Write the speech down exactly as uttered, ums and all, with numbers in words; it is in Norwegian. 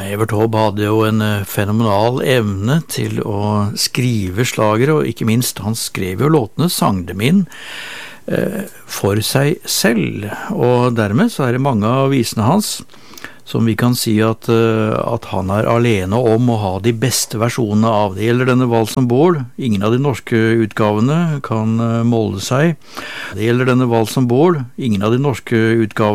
Evert Taube hadde jo en eh, fenomenal evne til å skrive slagere, og ikke minst, han skrev jo låtene, sang dem inn eh, for seg selv, og dermed så er det mange av visene hans som vi kan si at, uh, at han er alene om å ha de beste versjonene av. Det gjelder denne Vals om bord. Ingen av de norske utgavene kan uh, måle seg. Det gjelder denne Vals om bord. Ingen av de norske utgavene